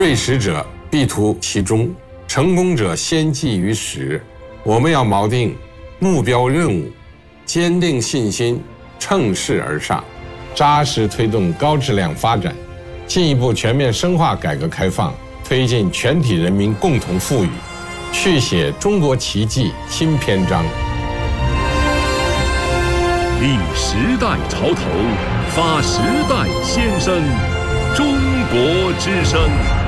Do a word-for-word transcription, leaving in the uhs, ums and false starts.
锐实者必图其中，成功者先记于始。我们要锚定目标任务，坚定信心，乘势而上，扎实推动高质量发展，进一步全面深化改革开放，推进全体人民共同富裕，续写中国奇迹新篇章。 立时代潮头，发时代先声，中国之声。